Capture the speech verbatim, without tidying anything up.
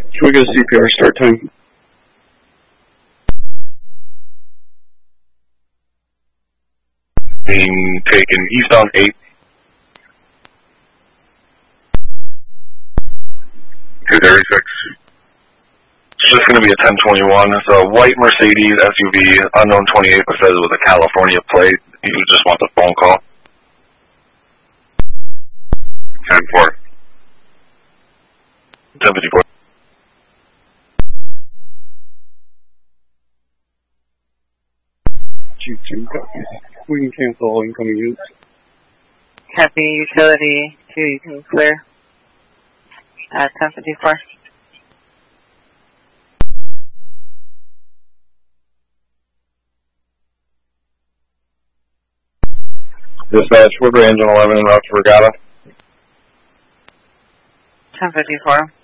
Can we get a C P R start time? Being taken eastbound eight. two thirty-six. It's just going to be a ten twenty-one. It's a white Mercedes S U V, unknown twenty-eight, but says it was a California plate. He just wants a phone call. ten four. ten fifty-four. G two, copy. We can cancel all incoming use. Copy, utility two, you can clear. At ten fifty-four. Dispatch, we're range on eleven and route to Regatta. ten fifty-four.